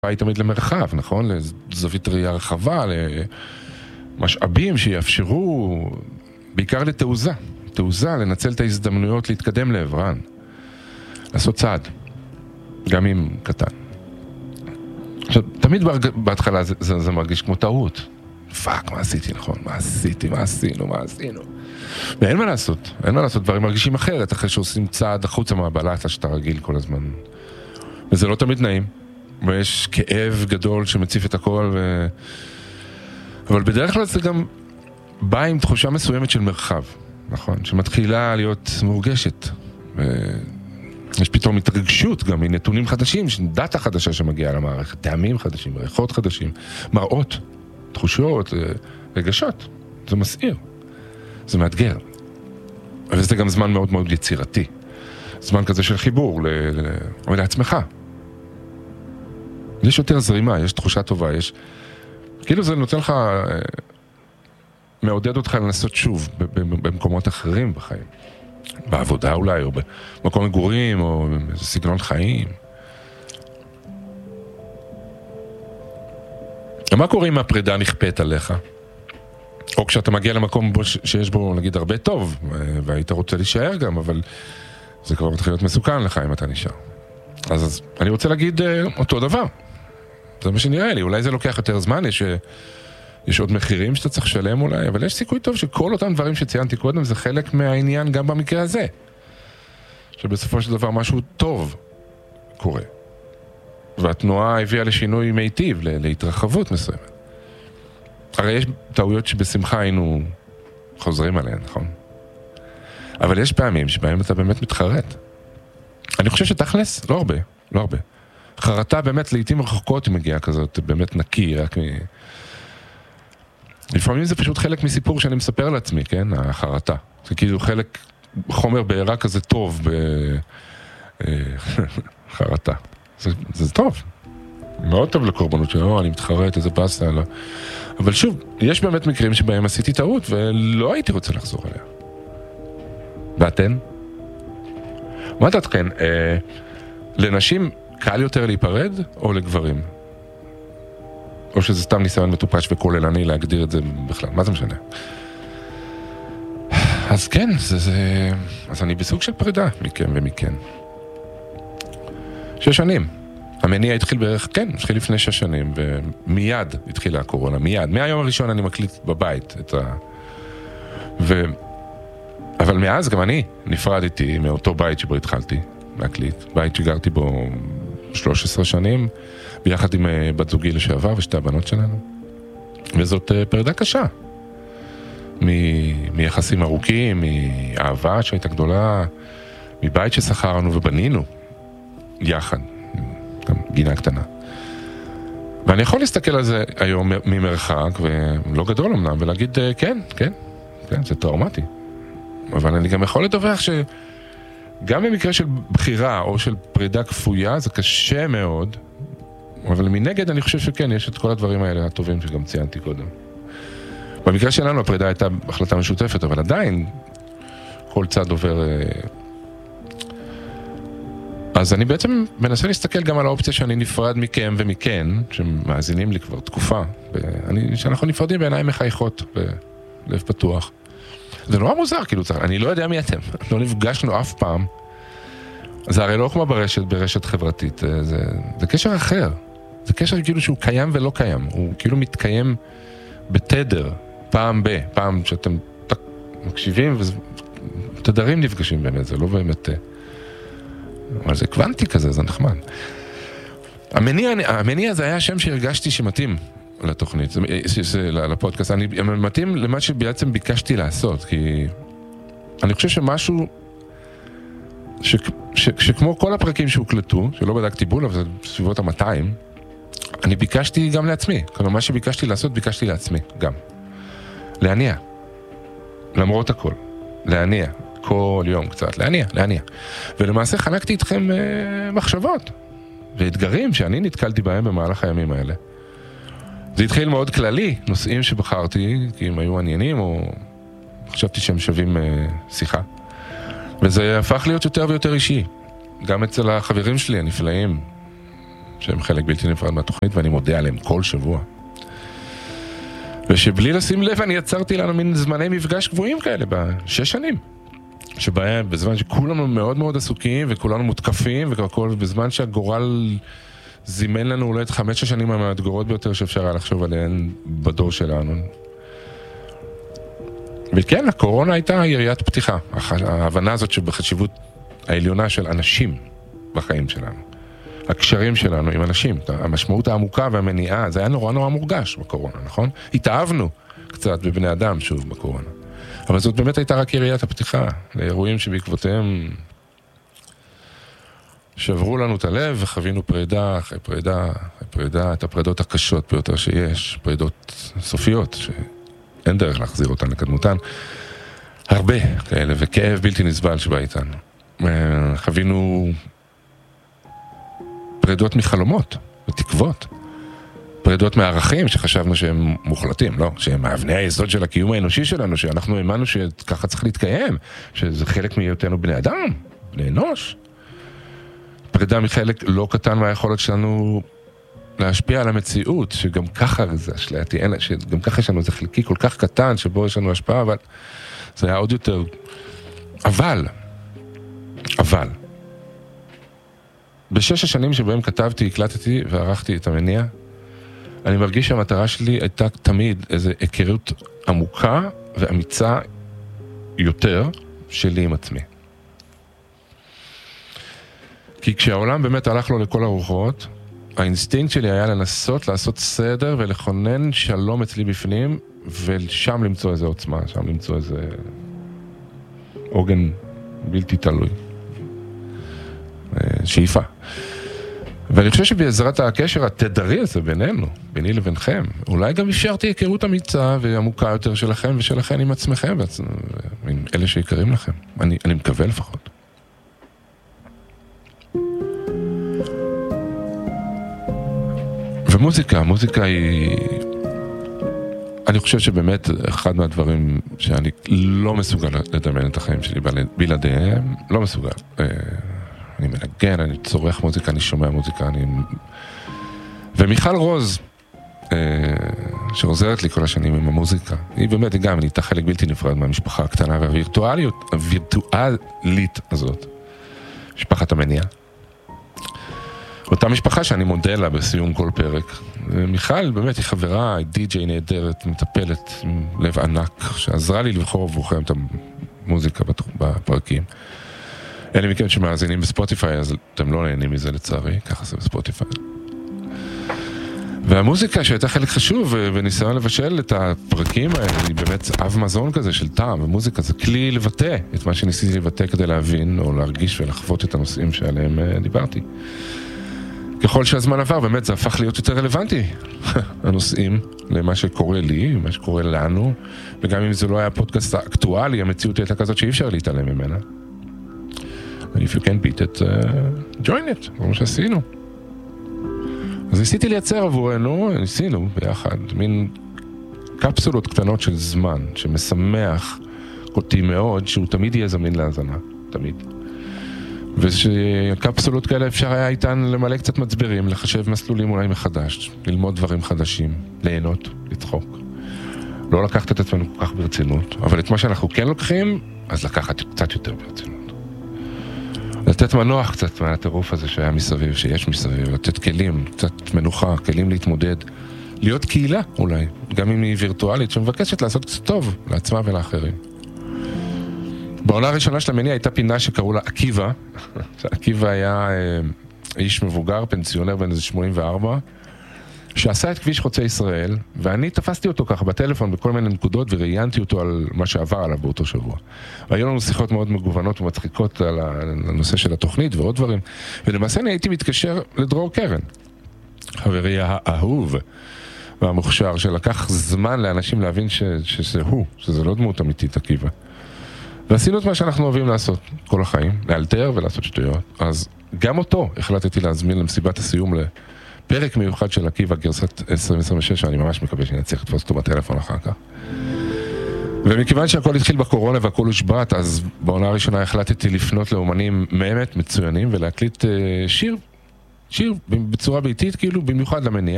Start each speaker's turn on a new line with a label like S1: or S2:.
S1: היא תמיד למרחב, נכון? לזווית ראייה רחבה, למשאבים שיאפשרו, בעיקר לתעוזה. תעוזה, לנצל את ההזדמנויות להתקדם לעברן. לעשות צעד. גם אם קטן. עכשיו, תמיד בהתחלה זה מרגיש כמו טעות. פאק, מה עשיתי, נכון? מה עשיתי, מה עשינו? ואין מה לעשות. אין מה לעשות, דברים מרגישים אחרת, אחרי שעושים צעד החוצה מהבלטה שאתה רגיל כל הזמן. וזה לא תמיד נעים. ויש כאב גדול שמציף את הכל, אבל בדרך כלל זה גם בא עם תחושה מסוימת של מרחב, נכון? שמתחילה להיות מורגשת. יש פתאום התרגשות גם מנתונים חדשים, דאטה חדשה שמגיעה למערכת, טעמים חדשים, ריחות חדשים, מראות, תחושות, רגשות. זה מסעיר. זה מאתגר. וזה גם זמן מאוד מאוד יצירתי. זמן כזה של חיבור לעצמך. יש יותר זרימה, יש תחושה טובה, יש... כאילו זה נותן לך... מעודד אותך לנסות שוב במקומות אחרים בחיים. בעבודה אולי, או במקום מגורים, או בסגנון חיים. מה קורה אם הפרידה נכפית עליך? או כשאתה מגיע למקום שיש בו, נגיד, הרבה טוב, והיית רוצה להישאר גם, אבל זה כבר מתחיל להיות מסוכן לך אם אתה נשאר. אז אני רוצה להגיד אותו דבר. זה מה שנראה לי, אולי זה לוקח יותר זמן, יש עוד מחירים שאתה צריך לשלם אולי, אבל יש סיכוי טוב שכל אותם דברים שציינתי קודם, זה חלק מהעניין גם במקרה הזה. שבסופו של דבר משהו טוב קורה. והתנועה הביאה לשינוי מיטיב, להתרחבות מסוימת. הרי יש טעויות שבשמחה היינו חוזרים עליהן, נכון? אבל יש פעמים שבהם אתה באמת מתחרט. אני חושב שתכלס, לא הרבה. חרטה באמת לעתים רחוקות היא מגיעה כזאת, באמת נקי, רק לפעמים זה פשוט חלק מסיפור שאני מספר לעצמי, כן? החרטה. זה כאילו חלק, חומר בעירה כזה טוב חרטה. זה טוב. מאוד טוב לקורבנות שלו, אני מתחרט, איזה באסה, לא. אבל שוב, יש באמת מקרים שבהם עשיתי טעות, ולא הייתי רוצה לחזור עליה. ואתן? מה דעתכן? לנשים קל יותר להיפרד, או לגברים? או שזה סתם ניסיון מטופש וכוללני להגדיר את זה בכלל? מה זה משנה? אז כן, אז אני בסוג של פרידה מכם ומכן. 6 שנים. המניע התחיל בערך, כן, התחיל לפני 6 שנים, ומיד התחילה הקורונה, מיד. מהיום הראשון אני מקליט בבית את אבל מאז גם אני נפרדתי מאותו בית שבו התחלתי להקליט. בית שגרתי בו 13 שנים, ביחד עם בת זוגי לשעבר ושתי הבנות שלנו. וזאת פרידה קשה. מיחסים ארוכים, מאהבה שהייתה גדולה, מבית ששכרנו ובנינו יחד. גם גינה קטנה. ואני יכול להסתכל על זה היום ממרחק, ולא גדול אמנם, ולהגיד, כן, זה טראומטי. אבל אני גם יכול לדווח שגם במקרה של בחירה או של פרידה כפויה, זה קשה מאוד, אבל מנגד אני חושב שכן, יש את כל הדברים האלה הטובים שגם ציינתי קודם. במקרה שלנו הפרידה הייתה החלטה משותפת, אבל עדיין כל צד עובר... אז אני בעצם מנסה להסתכל גם על האופציה שאני נפרד מכם ומכן, שמאזינים לי כבר תקופה, שאנחנו נפרדים בעיניים מחייכות, בלב פתוח. זה נורא מוזר, כאילו, אני לא יודע מי אתם, לא נפגשנו אף פעם. זה הרי לא כמו ברשת חברתית, זה קשר אחר. זה קשר כאילו שהוא קיים ולא קיים, הוא כאילו מתקיים בתדר, פעם שאתם מקשיבים, ותדרים נפגשים באמת, זה לא באמת... אבל זה קוונטי כזה, זה נחמד. המניע זה היה השם שהרגשתי שמתאים לתוכנית, לפודקאסט. אני מתאים למה שבעצם ביקשתי לעשות, כי אני חושב שמשהו שכמו כל הפרקים שהוקלטו, שלא בדקתי בול, אבל זה בסביבות ה-200, אני ביקשתי גם לעצמי. כלומר, מה שביקשתי לעשות, ביקשתי לעצמי גם. להניע. למרות הכל. להניע. כל יום קצת, להניע. ולמעשה חלקתי איתכם מחשבות ואתגרים שאני נתקלתי בהם במהלך הימים האלה. זה התחיל מאוד כללי, נושאים שבחרתי, כי הם היו עניינים, או חשבתי שהם שווים שיחה. וזה הפך להיות יותר ויותר אישי. גם אצל החברים שלי הנפלאים, שהם חלק בלתי נפרד מהתוכנית, ואני מודה עליהם כל שבוע. ושבלי לשים לב, אני יצרתי לנו מין זמני מפגש קבועים כאלה, ב6 שנים. שבהם, בזמן שכולנו מאוד מאוד עסוקים, וכולנו מותקפים, בזמן שהגורל זימן לנו אולי את 5 השנים המאתגרות ביותר שאפשר היה לחשוב עליהן בדור שלנו. וכן, הקורונה הייתה יריית פתיחה. ההבנה הזאת שבחשיבות העליונה של אנשים בחיים שלנו. הקשרים שלנו עם אנשים, המשמעות העמוקה והמניעה, זה היה נורא נורא מורגש בקורונה, נכון? התאהבנו קצת בבני אדם שוב בקורונה. אבל זאת באמת הייתה רק יריית הפתיחה, לאירועים שבעקבותיהם שברו לנו את הלב וחווינו פרידה אחרי פרידה, את הפרידות הקשות ביותר שיש, פרידות סופיות, שאין דרך להחזיר אותן לקדמותן. הרבה כאלה, וכאב בלתי נסבל שבא איתנו. חווינו פרידות מחלומות ותקוות. פרידות מערכים שחשבנו שהם מוחלטים, לא? שהם מאבני היסוד של הקיום האנושי שלנו, שאנחנו האמנו שככה צריך להתקיים, שזה חלק מהיותנו בני אדם, בני אנוש. פרידה מחלק לא קטן מהיכולת שלנו להשפיע על המציאות, שגם ככה זה אשלייתי, שגם ככה יש לנו איזה חלקי כל כך קטן שבו יש לנו השפעה, אבל זה היה עוד יותר. אבל, ב6 השנים שבהם כתבתי, הקלטתי וערכתי את המניע, אני מרגיש שהמטרה שלי הייתה תמיד איזו היכרות עמוקה ואמיצה יותר שלי עם עצמי. כי כשהעולם באמת הלך לו לכל הרוחות, האינסטינקט שלי היה לנסות לעשות סדר ולכונן שלום אצלי בפנים, ושם למצוא איזו עוצמה, שם למצוא איזה עוגן בלתי תלוי. שאיפה. ואני חושב שבעזרת הקשר התדרי הזה בינינו, ביני לבינכם, אולי גם אפשרתי היכרות אמיצה ועמוקה יותר שלכם ושלכם עם עצמכם, עם אלה שיקרים לכם. אני מקווה לפחות. ומוזיקה, מוזיקה היא... אני חושב שבאמת אחד מהדברים שאני לא מסוגל לדמיין את החיים שלי בלעדיהם, לא מסוגל. אני מנגן, אני צורך מוזיקה, אני שומע מוזיקה, ומיכל רוז, שעוזרת לי כל השנים עם המוזיקה, היא באמת גם, היא הייתה חלק בלתי נפרד מהמשפחה הקטנה והווירטואלית הזאת, משפחת המניע. אותה משפחה שאני מודה לה בסיום כל פרק. מיכל באמת היא חברה, היא די-ג'יי נהדרת, מטפלת עם לב ענק, שעזרה לי לבחור עבורכם את המוזיקה בפרקים. אלה מכם שמאזינים בספוטיפיי, אז אתם לא נהנים מזה לצערי, ככה זה בספוטיפיי. והמוזיקה שהייתה חלק חשוב וניסיון לבשל את הפרקים האלה, היא באמת אב מזון כזה של טעם, ומוזיקה זה כלי לבטא את מה שניסיתי לבטא כדי להבין או להרגיש ולחוות את הנושאים שעליהם דיברתי. ככל שהזמן עבר, באמת זה הפך להיות יותר רלוונטי, הנושאים, למה שקורה לי, מה שקורה לנו, וגם אם זה לא היה פודקאסט האקטואלי, המציאות הייתה כזאת שאי אפשר להתעלם ממנה. And if you can beat it, join it, זה מה שעשינו. אז ניסיתי לייצר עבורנו, ניסינו ביחד, מין קפסולות קטנות של זמן, שמשמח אותי מאוד, שהוא תמיד יהיה זמין להאזנה, תמיד. ושקפסולות כאלה אפשר היה איתן למלא קצת מצברים, לחשב מסלולים אולי מחדש, ללמוד דברים חדשים, ליהנות, לצחוק. לא לקחת את עצמנו כל כך ברצינות, אבל את מה שאנחנו כן לוקחים, אז לקחת קצת יותר ברצינות. לתת מנוח קצת מהטירוף הזה שהיה מסביב, שיש מסביב, לתת כלים, קצת מנוחה, כלים להתמודד, להיות קהילה אולי, גם אם היא וירטואלית, שמבקשת לעשות קצת טוב לעצמה ולאחרים. בעונה הראשונה של המניע הייתה פינה שקראו לה עקיבא. עקיבא היה איש מבוגר, פנסיונר בן איזה 84, שעשה את כביש חוצה ישראל, ואני תפסתי אותו ככה בטלפון בכל מיני נקודות, וראיינתי אותו על מה שעבר עליו באותו שבוע. והיו לנו שיחות מאוד מגוונות ומצחיקות על הנושא של התוכנית ועוד דברים, ולמעשה אני הייתי מתקשר לדרור קרן, חברי האהוב והמוכשר, שלקח זמן לאנשים להבין שזה הוא, שזה לא דמות אמיתית עקיבא. ועשינו את מה שאנחנו אוהבים לעשות כל החיים, לאלתר ולעשות שטויות. אז גם אותו החלטתי להזמין למסיבת הסיום לפרק מיוחד של עקיבא גרסת 2026, שאני ממש מקווה שאני אצליח לתפוס אותו בטלפון אחר כך. ומכיוון שהכל התחיל בקורונה והכל הושבת, אז בעונה הראשונה החלטתי לפנות לאומנים באמת מצוינים ולהקליט שיר שיר בצורה ביתית, כאילו, במיוחד למניע.